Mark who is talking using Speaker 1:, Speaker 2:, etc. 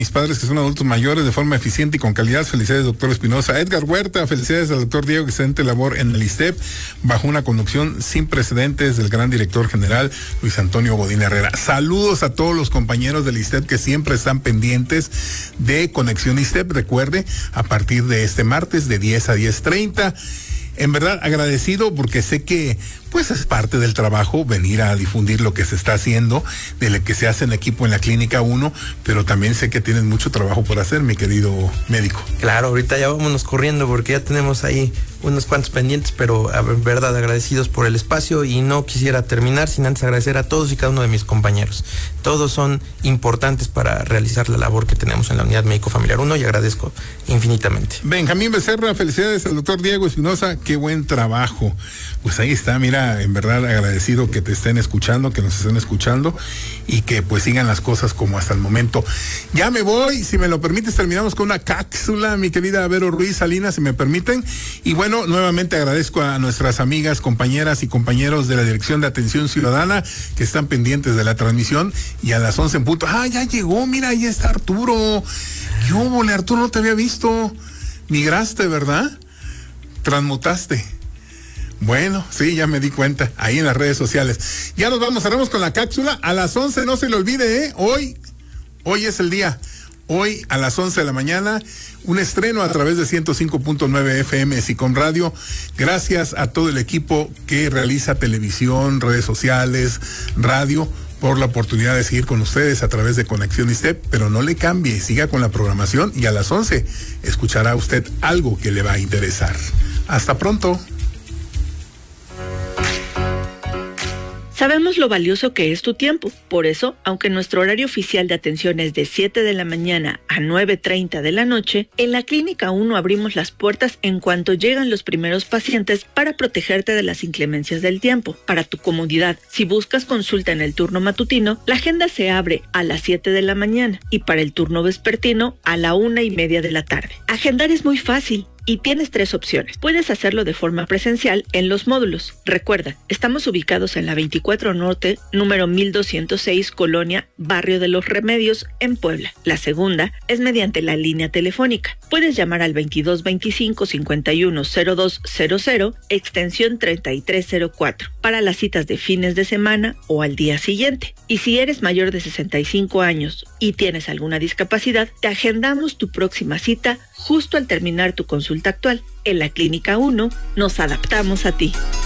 Speaker 1: mis padres que son adultos mayores de forma eficiente y con calidad. Felicidades, doctor Espinosa. Edgar Huerta, felicidades al doctor Diego, excelente labor en el ISSSTE bajo una conducción sin precedentes del gran director general Luis Antonio Godín Herrera. Saludos a todos los compañeros del ISSSTE que siempre están pendientes de Conexión ISSSTE. Recuerde, a partir de este martes de 10 a 10:30. En verdad agradecido porque sé que pues es parte del trabajo venir a difundir lo que se está haciendo, de lo que se hace en equipo en la Clínica 1, pero también sé que tienes mucho trabajo por hacer, mi querido médico.
Speaker 2: Claro, ahorita ya vámonos corriendo porque ya tenemos ahí unos cuantos pendientes, pero en verdad agradecidos por el espacio, y no quisiera terminar sin antes agradecer a todos y cada uno de mis compañeros. Todos son importantes para realizar la labor que tenemos en la Unidad Médico Familiar 1 y agradezco infinitamente.
Speaker 1: Benjamín Becerra, felicidades al doctor Diego Espinosa, qué buen trabajo. Pues ahí está, mira, en verdad agradecido que te estén escuchando, que nos estén escuchando y que pues sigan las cosas como hasta el momento. Ya me voy, si me lo permites, terminamos con una cápsula, mi querida Vero Ruiz Salinas, si me permiten. Y bueno, nuevamente agradezco a nuestras amigas, compañeras y compañeros de la Dirección de Atención Ciudadana que están pendientes de la transmisión, y a las 11 en punto. Ah, ya llegó, mira, ahí está Arturo. ¿Qué hubo, Arturo? No te había visto. Migraste, ¿verdad? Transmutaste. Bueno, sí, ya me di cuenta, ahí en las redes sociales. Ya nos vamos, cerramos con la cápsula. A las 11, no se le olvide, ¿eh? Hoy es el día. Hoy a las 11 de la mañana, un estreno a través de 105.9 FM SICOM Radio. Gracias a todo el equipo que realiza televisión, redes sociales, radio, por la oportunidad de seguir con ustedes a través de Conexión ISSSTE, pero no le cambie, siga con la programación y a las 11 escuchará usted algo que le va a interesar. Hasta pronto.
Speaker 3: Sabemos lo valioso que es tu tiempo. Por eso, aunque nuestro horario oficial de atención es de 7 de la mañana a 9:30 de la noche, en la Clínica 1 abrimos las puertas en cuanto llegan los primeros pacientes para protegerte de las inclemencias del tiempo. Para tu comodidad, si buscas consulta en el turno matutino, la agenda se abre a las 7 de la mañana y para el turno vespertino a la 1:30 de la tarde. Agendar es muy fácil. Y tienes 3 opciones. Puedes hacerlo de forma presencial en los módulos. Recuerda, estamos ubicados en la 24 Norte, número 1206, Colonia, Barrio de los Remedios, en Puebla. La segunda es mediante la línea telefónica. Puedes llamar al 2225-510200, extensión 3304, para las citas de fines de semana o al día siguiente. Y si eres mayor de 65 años y tienes alguna discapacidad, te agendamos tu próxima cita justo al terminar tu consulta actual. En la Clínica 1 nos adaptamos a ti.